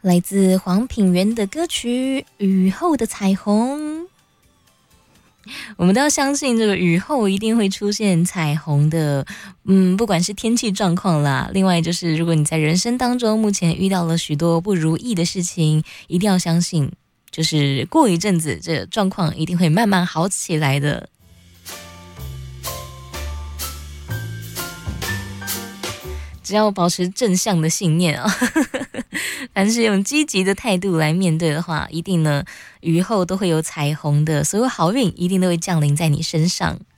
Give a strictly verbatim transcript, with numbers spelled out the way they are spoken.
来自黄品源的歌曲《雨后的彩虹》。我们都要相信这个雨后一定会出现彩虹的，嗯，不管是天气状况啦，另外就是如果你在人生当中目前遇到了许多不如意的事情，一定要相信，就是过一阵子这状况一定会慢慢好起来的。只要保持正向的信念啊，凡是用积极的态度来面对的话，一定呢雨后都会有彩虹的，所有好运一定都会降临在你身上。